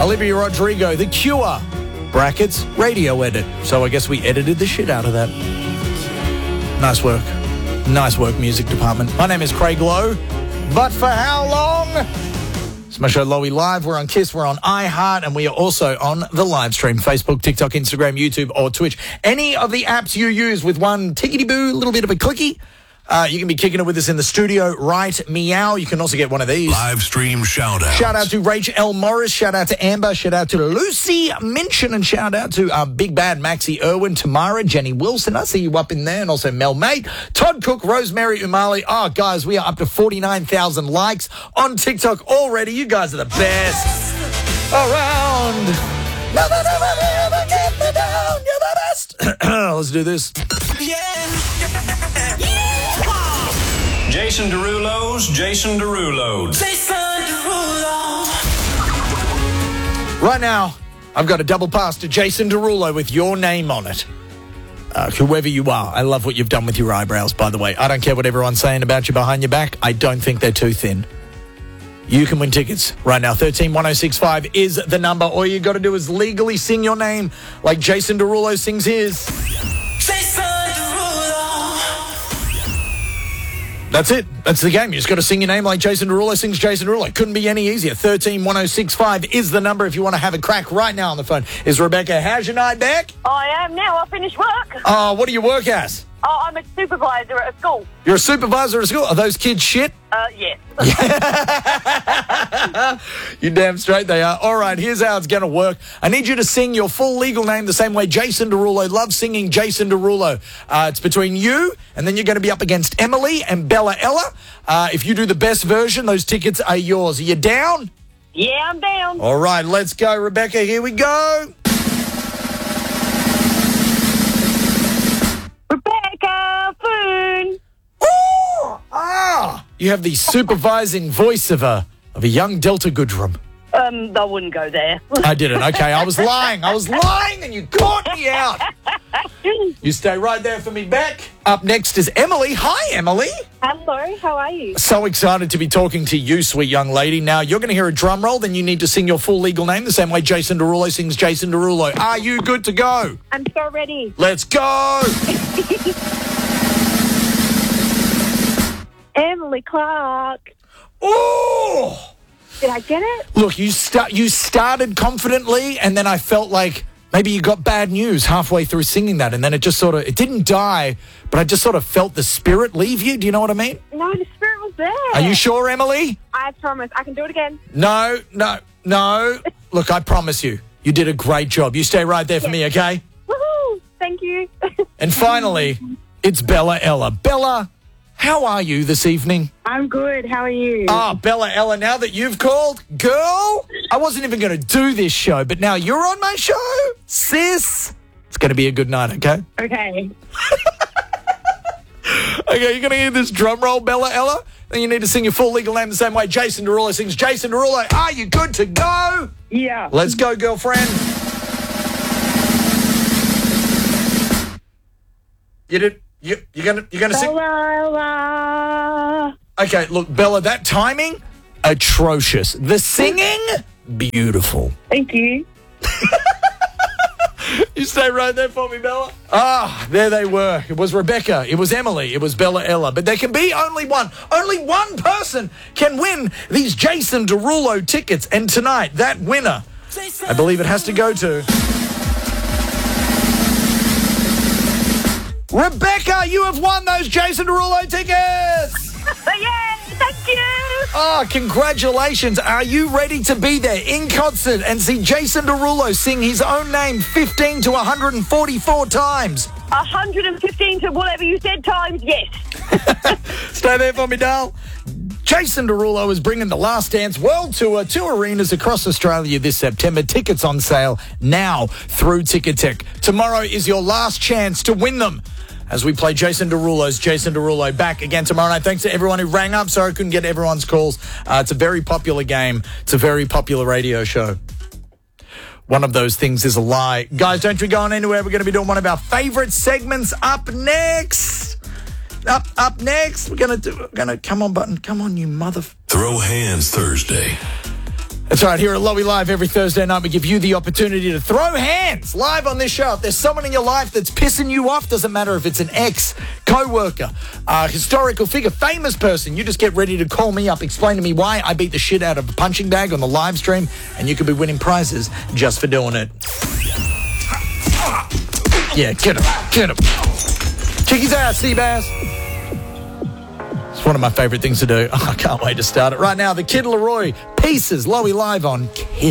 Olivia Rodrigo, The Cure, brackets, radio edit. So I guess we edited the shit out of that. Nice work. Nice work, music department. My name is Craig Lowe. But for how long? It's my show, Lowy Live. We're on KISS, we're on iHeart, and we are also on the live stream. Facebook, TikTok, Instagram, YouTube, or Twitch. Any of the apps you use with one tickety-boo, little bit of a clicky, you can be kicking it with us in the studio right meow. You can also get one of these. Live stream shout-outs. Shout out to Rach L. Morris. Shout out to Amber. Shout out to Lucy Minchin. And shout out to Big Bad Maxie Irwin, Tamara, Jenny Wilson. I see you up in there. And also Mel Mate, Todd Cook, Rosemary Umali. Oh, guys, we are up to 49,000 likes on TikTok already. You guys are the best around. Never, never, never get me down. You're the best. Let's do this. Jason Derulo's Jason Derulo. Jason Derulo. Right now, I've got a double pass to Jason Derulo with your name on it. Whoever you are, I love what you've done with your eyebrows, by the way. I don't care what everyone's saying about you behind your back. I don't think they're too thin. You can win tickets right now. 131065 is the number. All you got to do is legally sing your name like Jason Derulo sings his. Jason Derulo. That's it. That's the game. You just got to sing your name like Jason Derulo sings Jason Derulo. Couldn't be any easier. 131065 is the number if you want to have a crack right now on the phone. Is Rebecca, how's your night, Beck? I am now. I finished work. What do you work as? Oh, I'm a supervisor at a school. You're a supervisor at a school? Are those kids shit? Yes. You're damn straight they are. All right, here's how it's going to work. I need you to sing your full legal name the same way Jason Derulo loves singing Jason Derulo. It's between you, and then you're going to be up against Emily and Bella Ella. If you do the best version, those tickets are yours. Are you down? Yeah, I'm down. All right, let's go, Rebecca. Here we go. Rebecca Foon. Ooh! You have the supervising voice of a young Delta Goodrum. I wouldn't go there. I didn't. Okay, I was lying, and you caught me out. You stay right there for me, Beck. Up next is Emily. Hi, Emily. Hello, how are you? So excited to be talking to you, sweet young lady. Now, you're going to hear a drum roll, then you need to sing your full legal name the same way Jason Derulo sings Jason Derulo. Are you good to go? I'm so ready. Let's go. Emily Clark. Ooh! Did I get it? Look, you started confidently, and then I felt like maybe you got bad news halfway through singing that, and then it just it didn't die, but I just sort of felt the spirit leave you. Do you know what I mean? No, the spirit was there. Are you sure, Emily? I promise. I can do it again. No. Look, I promise you. You did a great job. You stay right there for me, okay? Woohoo! Thank you. And finally, it's Bella Ella. Bella, how are you this evening? I'm good. How are you? Bella Ella, now that you've called, girl, I wasn't even going to do this show, but now you're on my show, sis. It's going to be a good night, okay? Okay. Okay, you're going to hear this drum roll, Bella Ella. Then you need to sing your full legal name the same way Jason Derulo sings Jason Derulo. Are you good to go? Yeah. Let's go, girlfriend. You're gonna sing? Bella. Okay, look, Bella, that timing, atrocious. The singing, beautiful. Thank you. You stay right there for me, Bella. There they were. It was Rebecca. It was Emily. It was Bella Ella. But there can be only one. Only one person can win these Jason Derulo tickets. And tonight, that winner, I believe it has to go to Rebecca. You have won those Jason Derulo tickets. Yay! Thank you. Congratulations. Are you ready to be there in concert and see Jason Derulo sing his own name 15 to 144 times? 115 to whatever you said times, yes. Stay there for me, doll. Jason Derulo is bringing the Last Dance World Tour to arenas across Australia this September. Tickets on sale now through Ticketek. Tomorrow is your last chance to win them as we play Jason Derulo's Jason Derulo back again tomorrow night. Thanks to everyone who rang up. Sorry I couldn't get everyone's calls. It's a very popular game. It's a very popular radio show. One of those things is a lie. Guys, don't you go on anywhere. We're going to be doing one of our favourite segments up next. Up next. We're going to come on, button. Come on, you mother... Throw Hands Thursday. That's right. Here at Lowy Live every Thursday night, we give you the opportunity to throw hands live on this show. If there's someone in your life that's pissing you off, doesn't matter if it's an ex, co-worker, historical figure, famous person, you just get ready to call me up, explain to me why I beat the shit out of a punching bag on the live stream, and you could be winning prizes just for doing it. Yeah, get him. Get him. Check his ass, Seabass. It's one of my favourite things to do. I can't wait to start it right now. The Kid Laroi Pieces, Lowy Live on Kiss.